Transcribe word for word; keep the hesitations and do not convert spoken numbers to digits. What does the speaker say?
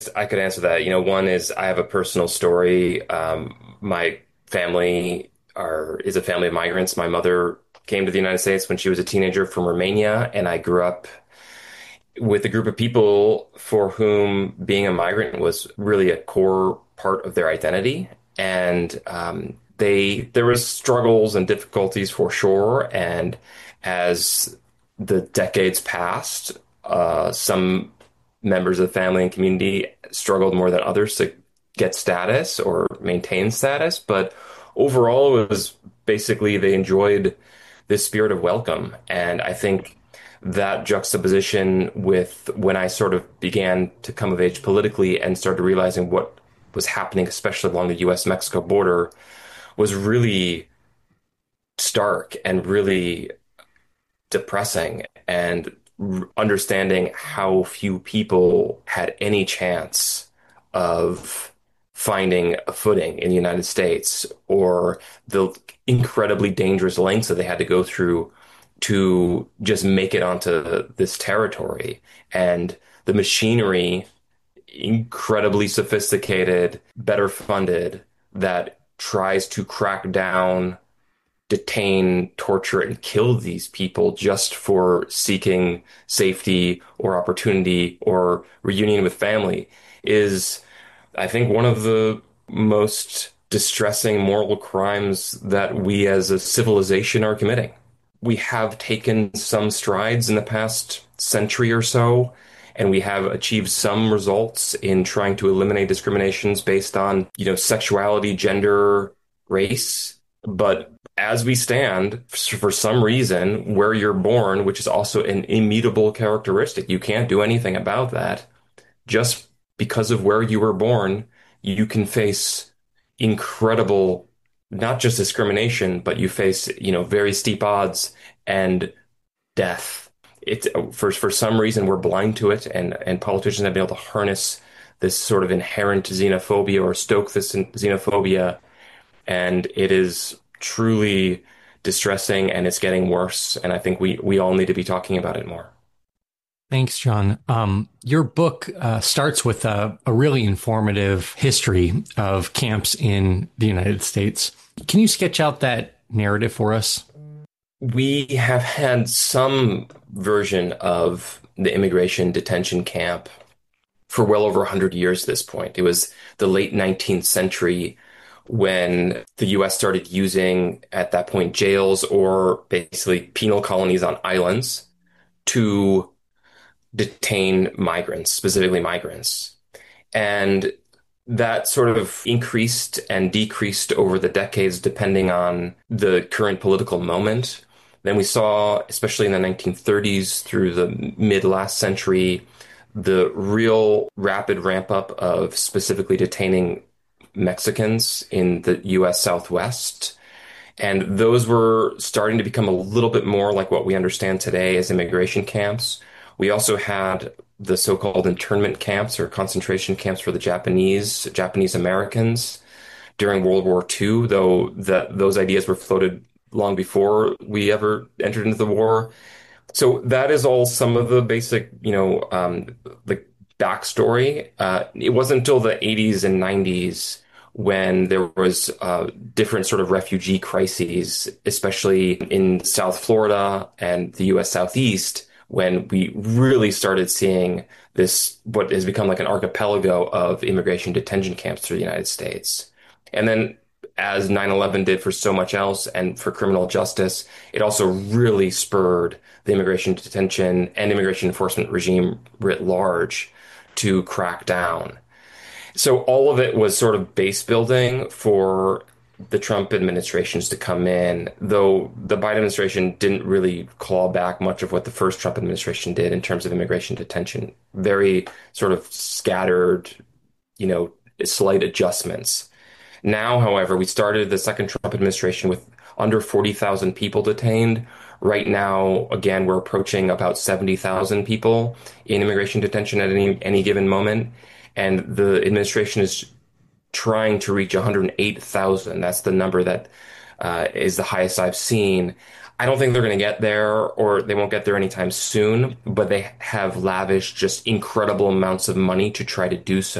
I could answer that. You know, one is I have a personal story. Um, my family are is a family of migrants. My mother came to the United States when she was a teenager from Romania, and I grew up with a group of people for whom being a migrant was really a core part of their identity. And um, they there was struggles and difficulties for sure. And as the decades passed, uh, some members of the family and community struggled more than others to get status or maintain status. But overall, it was basically they enjoyed this spirit of welcome. And I think that juxtaposition with when I sort of began to come of age politically and started realizing what was happening, especially along the U S Mexico border, was really stark and really depressing. And r- understanding how few people had any chance of finding a footing in the United States, or the incredibly dangerous lengths that they had to go through to just make it onto this territory. And the machinery, incredibly sophisticated, better funded, that tries to crack down, detain, torture, and kill these people just for seeking safety or opportunity or reunion with family is, I think, one of the most distressing moral crimes that we as a civilization are committing. We have taken some strides in the past century or so, and we have achieved some results in trying to eliminate discriminations based on, you know, sexuality, gender, race. But as we stand, for some reason, where you're born, which is also an immutable characteristic, you can't do anything about that. Just because of where you were born, you can face incredible, not just discrimination, but you face, you know, very steep odds and death. It's for for some reason we're blind to it, and and politicians have been able to harness this sort of inherent xenophobia or stoke this xenophobia, and it is truly distressing, and it's getting worse. And I think we we all need to be talking about it more. Thanks, John. Um, your book uh, starts with a, a really informative history of camps in the United States. Can you sketch out that narrative for us? We have had some version of the immigration detention camp for well over one hundred years at this point. It was the late nineteenth century when the U S started using, at that point, jails or basically penal colonies on islands to detain migrants, specifically migrants. And that sort of increased and decreased over the decades depending on the current political moment. Then we saw, especially in the nineteen thirties through the mid last century, the real rapid ramp up of specifically detaining Mexicans in the U S Southwest. And those were starting to become a little bit more like what we understand today as immigration camps. We also had the so-called internment camps or concentration camps for the Japanese, Japanese Americans during World War Two, though that those ideas were floated long before we ever entered into the war. So that is all some of the basic, you know, um, the backstory. Uh, it wasn't until the eighties and nineties when there was uh, different sort of refugee crises, especially in South Florida and the U S Southeast, when we really started seeing this, what has become like an archipelago of immigration detention camps through the United States. And then as nine eleven did for so much else and for criminal justice, it also really spurred the immigration detention and immigration enforcement regime writ large to crack down. So all of it was sort of base building for the Trump administrations to come in, though the Biden administration didn't really claw back much of what the first Trump administration did in terms of immigration detention. Very sort of scattered, you know, slight adjustments. Now, however, we started the second Trump administration with under forty thousand people detained. Right now, again, we're approaching about seventy thousand people in immigration detention at any any given moment. And the administration is trying to reach one hundred eight thousand. That's the number that uh, is the highest I've seen. I don't think they're going to get there, or they won't get there anytime soon, but they have lavished just incredible amounts of money to try to do so.